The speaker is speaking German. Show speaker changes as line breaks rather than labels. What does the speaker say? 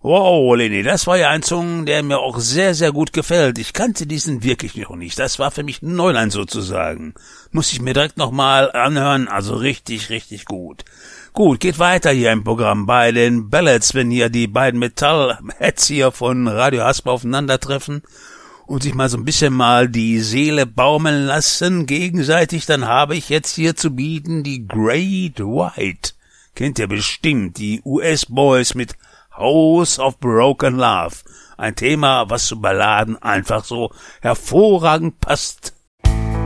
Wow, Leni, das war ja ein Song, der mir auch sehr, sehr gut gefällt. Ich kannte diesen wirklich noch nicht. Das war für mich Neuland sozusagen. Muss ich mir direkt nochmal anhören. Also richtig, richtig gut. Gut, geht weiter hier im Programm bei den Ballads, wenn hier die beiden Metall-Heads hier von Radio Hasper aufeinandertreffen und sich mal so ein bisschen mal die Seele baumeln lassen gegenseitig, dann habe ich jetzt hier zu bieten die Great White. Kennt ihr bestimmt, die US-Boys mit House of Broken Love. Ein Thema, was zu Balladen einfach so hervorragend passt.